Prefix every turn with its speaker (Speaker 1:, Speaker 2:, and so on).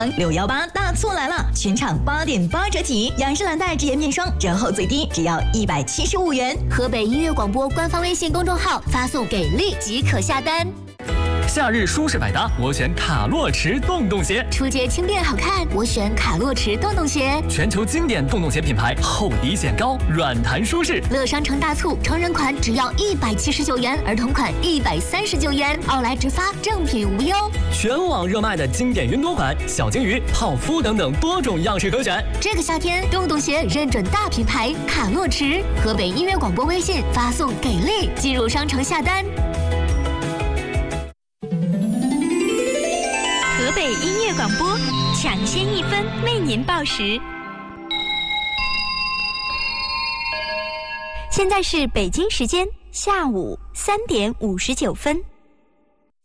Speaker 1: 618大促来了，全场8.8折起，雅诗兰黛直颜面霜折后最低只要175元。
Speaker 2: 河北音乐广播官方微信公众号发送给力即可下单。
Speaker 3: 夏日舒适百搭，我选卡洛驰洞洞鞋。
Speaker 2: 出街轻便好看，我选卡洛驰洞洞鞋。
Speaker 3: 全球经典洞洞鞋品牌，厚底显高，软弹舒适。
Speaker 2: 乐商城大促，成人款只要179元，儿童款139元，奥莱直发，正品无忧。
Speaker 3: 全网热卖的经典云朵款、小金鱼、泡芙等等多种样式可选。
Speaker 2: 这个夏天，洞洞鞋认准大品牌卡洛驰。河北音乐广播微信发送给力，进入商城下单。
Speaker 4: 河北音乐广播抢先1分为您报时。现在是北京时间下午3点59分。